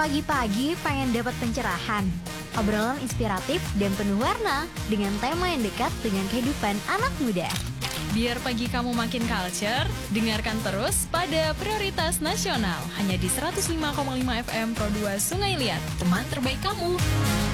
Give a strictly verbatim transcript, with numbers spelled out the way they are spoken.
Pagi-pagi pengen dapat pencerahan, obrolan inspiratif dan penuh warna dengan tema yang dekat dengan kehidupan anak muda. Biar pagi kamu makin culture, dengarkan terus pada Prioritas Nasional hanya di seratus lima koma lima F M Pro dua Sungai Liat, teman terbaik kamu.